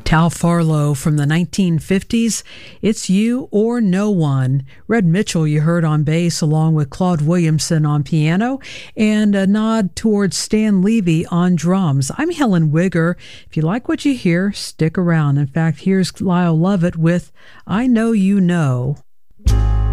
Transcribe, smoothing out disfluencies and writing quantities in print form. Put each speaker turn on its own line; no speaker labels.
Tal Farlow from the 1950s, It's You or No One. Red Mitchell you heard on bass along with Claude Williamson on piano, and a nod towards Stan Levy on drums. I'm Helen Wigger. If you like what you hear, stick around. In fact, here's Lyle Lovett with I Know You Know.